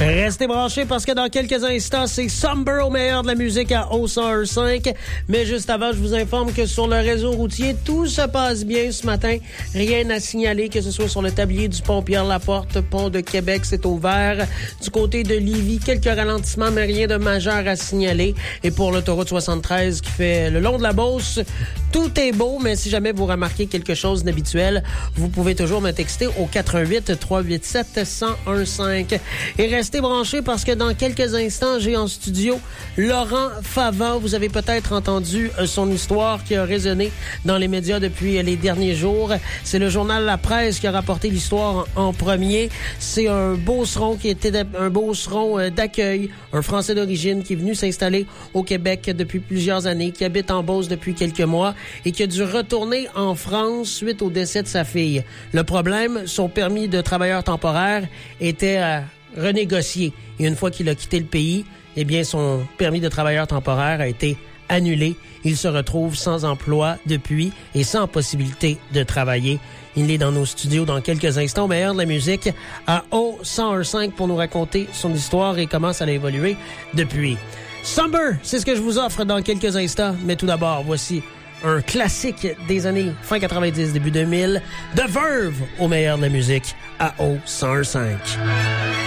Restez branchés parce que dans quelques instants, c'est Somber au meilleur de la musique à O101.5. Mais juste avant, je vous informe que sur le réseau routier, tout se passe bien ce matin. Rien à signaler, que ce soit sur le tablier du pont Pierre-Laporte, pont de Québec, c'est ouvert. Du côté de Lévis, quelques ralentissements, mais rien de majeur à signaler. Et pour l'autoroute 73 qui fait le long de la Beauce, tout est beau, mais si jamais vous remarquez quelque chose d'inhabituel, vous pouvez toujours me texter au 88 387 1015. Et restez branchés parce que dans quelques instants, j'ai en studio Laurent Favant. Vous avez peut-être entendu son histoire qui a résonné dans les médias depuis les derniers jours. C'est le journal La Presse qui a rapporté l'histoire en premier. C'est un Beauceron qui était un Beauceron d'accueil, un Français d'origine qui est venu s'installer au Québec depuis plusieurs années, qui habite en Beauce depuis quelques mois et qui a dû retourner en France suite au décès de sa fille. Le problème, son permis de travailleur temporaire était renégocié. Et une fois qu'il a quitté le pays, eh bien, son permis de travailleur temporaire a été annulé. Il se retrouve sans emploi depuis et sans possibilité de travailler. Il est dans nos studios dans quelques instants, au meilleur de la musique, à O101.5 pour nous raconter son histoire et comment ça a évolué depuis. Somber, c'est ce que je vous offre dans quelques instants. Mais tout d'abord, voici un classique des années fin 90, début 2000, The Verve au meilleur de la musique à O101.5.